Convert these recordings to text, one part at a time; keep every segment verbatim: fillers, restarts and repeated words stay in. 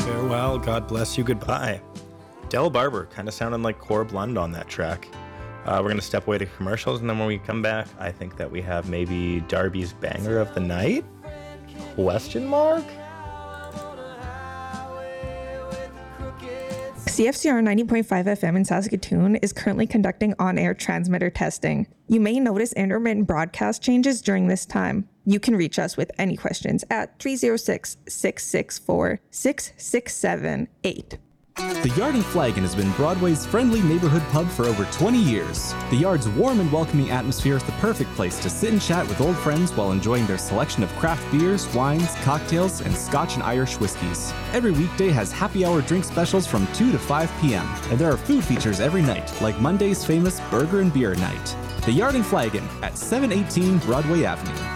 Farewell, God bless you, goodbye. Del Barber, kind of sounding like Core Blund on that track. Uh, we're going to step away to commercials, and then when we come back, I think that we have maybe Darby's banger of the night? Question mark? C F C R ninety point five F M in Saskatoon is currently conducting on-air transmitter testing. You may notice intermittent broadcast changes during this time. You can reach us with any questions at three oh six, six six four, six six seven eight. The Yard and Flagon has been Broadway's friendly neighborhood pub for over twenty years. The Yard's warm and welcoming atmosphere is the perfect place to sit and chat with old friends while enjoying their selection of craft beers, wines, cocktails, and Scotch and Irish whiskeys. Every weekday has happy hour drink specials from two to five p.m. And there are food features every night, like Monday's famous Burger and Beer Night. The Yard and Flagon at seven eighteen Broadway Avenue.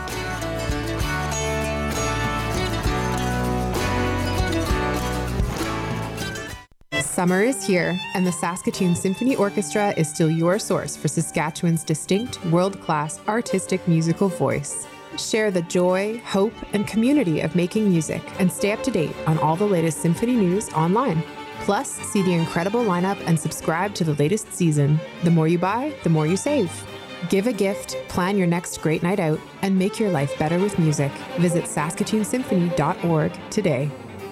Summer is here, and the Saskatoon Symphony Orchestra is still your source for Saskatchewan's distinct, world-class artistic musical voice. Share the joy, hope, and community of making music, and stay up to date on all the latest symphony news online. Plus, see the incredible lineup and subscribe to the latest season. The more you buy, the more you save. Give a gift, plan your next great night out, and make your life better with music. Visit saskatoon symphony dot org today.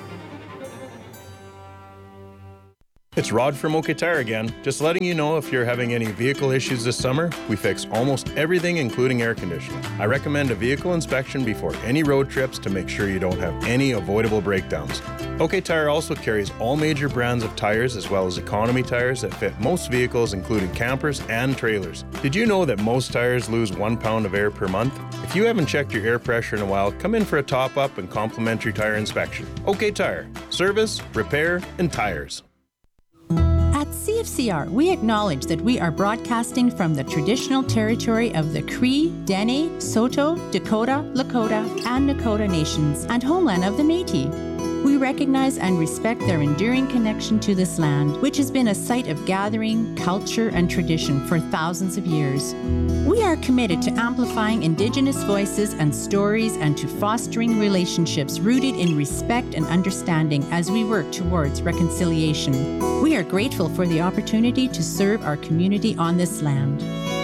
It's Rod from OK Tire again. Just letting you know if you're having any vehicle issues this summer, we fix almost everything including air conditioning. I recommend a vehicle inspection before any road trips to make sure you don't have any avoidable breakdowns. OK Tire also carries all major brands of tires as well as economy tires that fit most vehicles including campers and trailers. Did you know that most tires lose one pound of air per month? If you haven't checked your air pressure in a while, come in for a top-up and complimentary tire inspection. OK Tire. Service, repair, and tires. At C F C R, we acknowledge that we are broadcasting from the traditional territory of the Cree, Dene, Saulteaux, Dakota, Lakota, and Nakota nations, and homeland of the Métis. We recognize and respect their enduring connection to this land, which has been a site of gathering, culture, and tradition for thousands of years. We are committed to amplifying Indigenous voices and stories and to fostering relationships rooted in respect and understanding as we work towards reconciliation. We are grateful for the opportunity to serve our community on this land.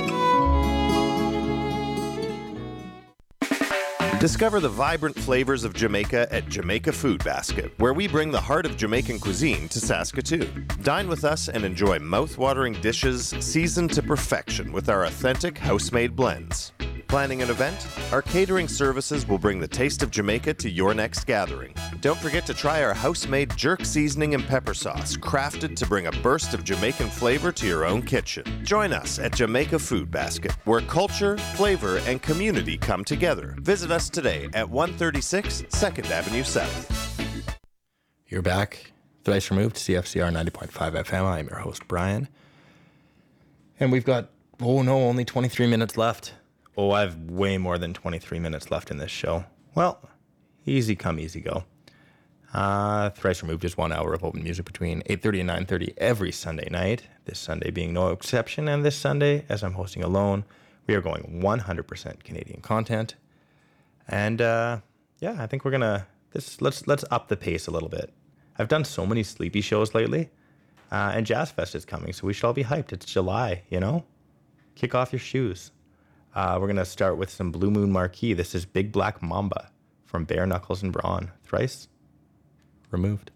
Discover the vibrant flavors of Jamaica at Jamaica Food Basket, where we bring the heart of Jamaican cuisine to Saskatoon. Dine with us and enjoy mouth-watering dishes seasoned to perfection with our authentic house-made blends. Planning an event? Our catering services will bring the taste of Jamaica to your next gathering. Don't forget to try our house-made jerk seasoning and pepper sauce, crafted to bring a burst of Jamaican flavor to your own kitchen. Join us at Jamaica Food Basket, where culture, flavor, and community come together. Visit us today at one thirty-six second Avenue South. You're back. Thrice removed, C F C R ninety point five F M. I'm your host, Brian. And we've got, oh no, only twenty-three minutes left. Oh, I have way more than twenty-three minutes left in this show. Well, easy come, easy go. Uh, Thrice Removed is one hour of open music between eight thirty and nine thirty every Sunday night. This Sunday being no exception. And this Sunday, as I'm hosting alone, we are going one hundred percent Canadian content. And uh, yeah, I think we're gonna this. Let's let's up the pace a little bit. I've done so many sleepy shows lately, uh, and Jazz Fest is coming, so we should all be hyped. It's July, you know. Kick off your shoes. Uh, we're going to start with some Blue Moon Marquee. This is Big Black Mamba from Bare Knuckles and Brawn. Thrice removed.